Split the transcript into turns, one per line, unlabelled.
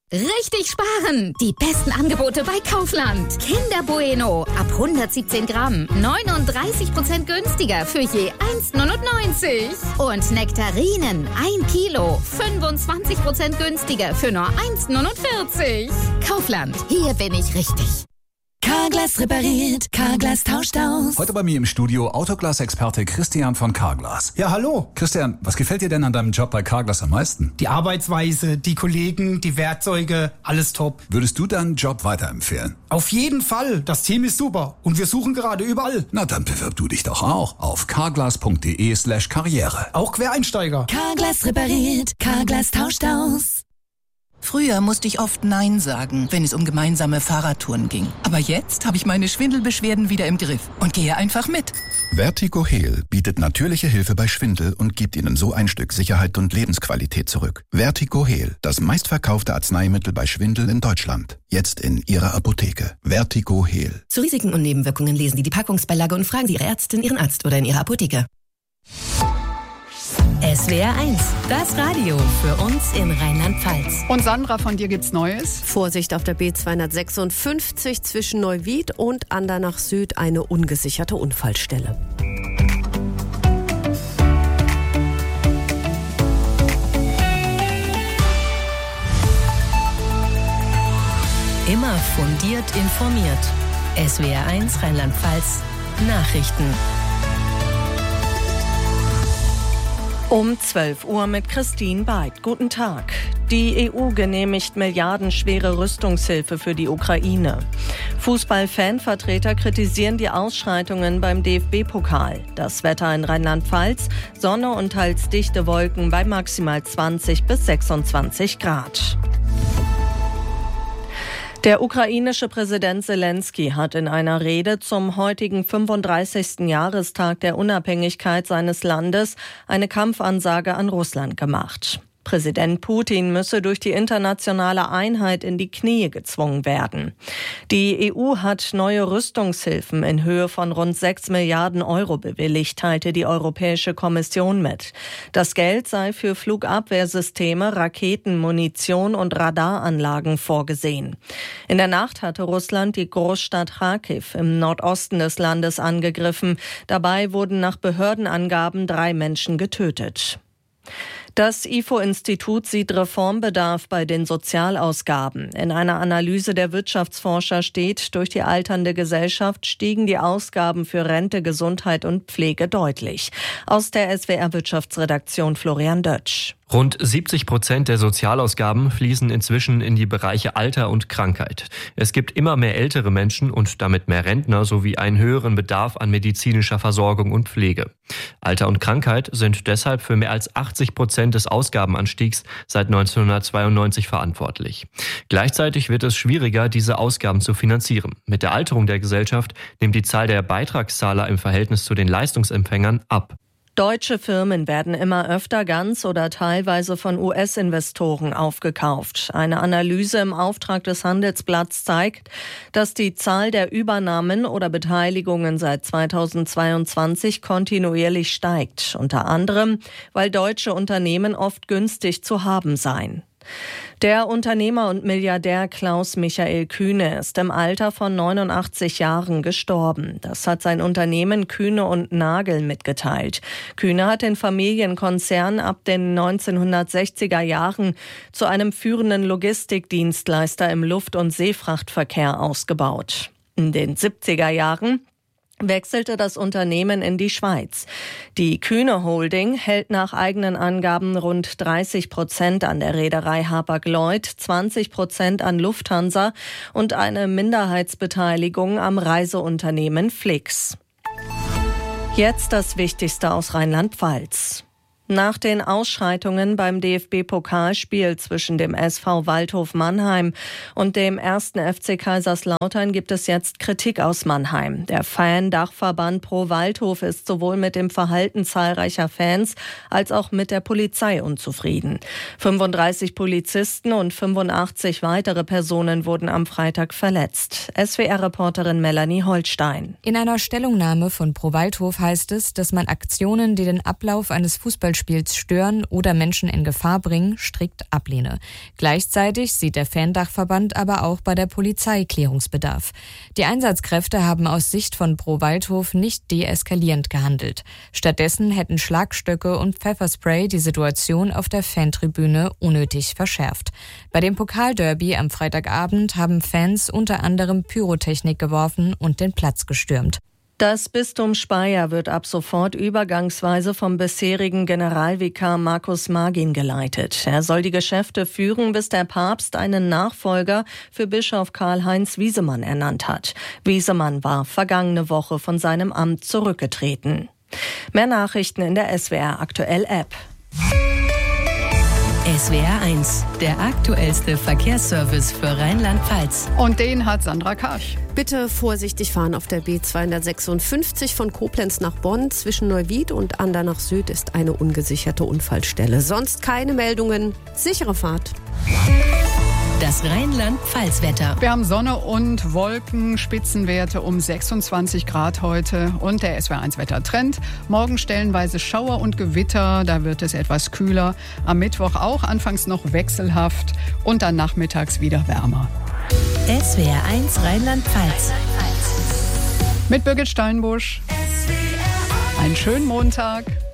Richtig sparen! Die besten Angebote bei Kaufland. Kinder Bueno ab 117 Gramm 39% günstiger für je 1,99. Und Nektarinen 1 Kilo 25% günstiger für nur 1,49. Kaufland, hier bin ich richtig.
Carglass repariert, Carglass tauscht aus.
Heute bei mir im Studio Autoglas-Experte Christian von Carglass.
Ja, hallo.
Christian, was gefällt dir denn an deinem Job bei Carglass am meisten?
Die Arbeitsweise, die Kollegen, die Werkzeuge, alles top.
Würdest du deinen Job weiterempfehlen?
Auf jeden Fall. Das Team ist super. Und wir suchen gerade überall.
Na, dann bewirb du dich doch auch auf carglass.de/karriere.
Auch Quereinsteiger.
Carglass repariert, Carglass tauscht aus. Früher musste ich oft Nein sagen, wenn es um gemeinsame Fahrradtouren ging. Aber jetzt habe ich meine Schwindelbeschwerden wieder im Griff und gehe einfach mit.
Vertigo Heal bietet natürliche Hilfe bei Schwindel und gibt Ihnen so ein Stück Sicherheit und Lebensqualität zurück. Vertigo Heal, das meistverkaufte Arzneimittel bei Schwindel in Deutschland. Jetzt in Ihrer Apotheke. Vertigo Heal.
Zu Risiken und Nebenwirkungen lesen Sie die Packungsbeilage und fragen Sie Ihre Ärztin, Ihren Arzt oder in Ihrer Apotheke.
SWR 1, das Radio für uns in Rheinland-Pfalz.
Und Sandra, von dir gibt's Neues?
Vorsicht auf der B256 zwischen Neuwied und Andernach Süd, eine ungesicherte Unfallstelle.
Immer fundiert informiert. SWR 1 Rheinland-Pfalz Nachrichten.
Um 12 Uhr mit Christine Beid. Guten Tag. Die EU genehmigt milliardenschwere Rüstungshilfe für die Ukraine. Fußball-Fanvertreter kritisieren die Ausschreitungen beim DFB-Pokal. Das Wetter in Rheinland-Pfalz, Sonne und teils dichte Wolken bei maximal 20 bis 26 Grad. Der ukrainische Präsident Selenskyj hat in einer Rede zum heutigen 35. Jahrestag der Unabhängigkeit seines Landes eine Kampfansage an Russland gemacht. Präsident Putin müsse durch die internationale Einheit in die Knie gezwungen werden. Die EU hat neue Rüstungshilfen in Höhe von rund 6 Milliarden Euro bewilligt, teilte die Europäische Kommission mit. Das Geld sei für Flugabwehrsysteme, Raketen, Munition und Radaranlagen vorgesehen. In der Nacht hatte Russland die Großstadt Charkiw im Nordosten des Landes angegriffen. Dabei wurden nach Behördenangaben 3 Menschen getötet. Das IFO-Institut sieht Reformbedarf bei den Sozialausgaben. In einer Analyse der Wirtschaftsforscher steht, durch die alternde Gesellschaft stiegen die Ausgaben für Rente, Gesundheit und Pflege deutlich. Aus der SWR-Wirtschaftsredaktion Florian Dötsch.
Rund 70% der Sozialausgaben fließen inzwischen in die Bereiche Alter und Krankheit. Es gibt immer mehr ältere Menschen und damit mehr Rentner sowie einen höheren Bedarf an medizinischer Versorgung und Pflege. Alter und Krankheit sind deshalb für mehr als 80% des Ausgabenanstiegs seit 1992 verantwortlich. Gleichzeitig wird es schwieriger, diese Ausgaben zu finanzieren. Mit der Alterung der Gesellschaft nimmt die Zahl der Beitragszahler im Verhältnis zu den Leistungsempfängern ab.
Deutsche Firmen werden immer öfter ganz oder teilweise von US-Investoren aufgekauft. Eine Analyse im Auftrag des Handelsblatts zeigt, dass die Zahl der Übernahmen oder Beteiligungen seit 2022 kontinuierlich steigt. Unter anderem, weil deutsche Unternehmen oft günstig zu haben seien. Der Unternehmer und Milliardär Klaus-Michael Kühne ist im Alter von 89 Jahren gestorben. Das hat sein Unternehmen Kühne und Nagel mitgeteilt. Kühne hat den Familienkonzern ab den 1960er Jahren zu einem führenden Logistikdienstleister im Luft- und Seefrachtverkehr ausgebaut. In den 70er Jahren wechselte das Unternehmen in die Schweiz. Die Kühne Holding hält nach eigenen Angaben rund 30% an der Reederei Hapag-Lloyd, 20% an Lufthansa und eine Minderheitsbeteiligung am Reiseunternehmen Flix. Jetzt das Wichtigste aus Rheinland-Pfalz. Nach den Ausschreitungen beim DFB-Pokalspiel zwischen dem SV Waldhof Mannheim und dem 1. FC Kaiserslautern gibt es jetzt Kritik aus Mannheim. Der Fan-Dachverband Pro Waldhof ist sowohl mit dem Verhalten zahlreicher Fans als auch mit der Polizei unzufrieden. 35 Polizisten und 85 weitere Personen wurden am Freitag verletzt. SWR-Reporterin Melanie Holstein.
In einer Stellungnahme von Pro Waldhof heißt es, dass man Aktionen, die den Ablauf eines Fußballspiels Fußballspiels stören oder Menschen in Gefahr bringen, strikt ablehne. Gleichzeitig sieht der Fan-Dachverband aber auch bei der Polizei Klärungsbedarf. Die Einsatzkräfte haben aus Sicht von Pro Waldhof nicht deeskalierend gehandelt. Stattdessen hätten Schlagstöcke und Pfefferspray die Situation auf der Fantribüne unnötig verschärft. Bei dem Pokalderby am Freitagabend haben Fans unter anderem Pyrotechnik geworfen und den Platz gestürmt.
Das Bistum Speyer wird ab sofort übergangsweise vom bisherigen Generalvikar Markus Magin geleitet. Er soll die Geschäfte führen, bis der Papst einen Nachfolger für Bischof Karl-Heinz Wiesemann ernannt hat. Wiesemann war vergangene Woche von seinem Amt zurückgetreten. Mehr Nachrichten in der SWR Aktuell App.
SWR 1, der aktuellste Verkehrsservice für Rheinland-Pfalz.
Und den hat Sandra Karsch.
Bitte vorsichtig fahren auf der B256 von Koblenz nach Bonn. Zwischen Neuwied und Andernach Süd ist eine ungesicherte Unfallstelle. Sonst keine Meldungen. Sichere Fahrt.
Das Rheinland-Pfalz-Wetter.
Wir haben Sonne und Wolken, Spitzenwerte um 26 Grad heute und der SWR1-Wettertrend. Morgen stellenweise Schauer und Gewitter, da wird es etwas kühler. Am Mittwoch auch, anfangs noch wechselhaft und dann nachmittags wieder wärmer.
SWR1 Rheinland-Pfalz.
Mit Birgit Steinbusch. Einen schönen Montag.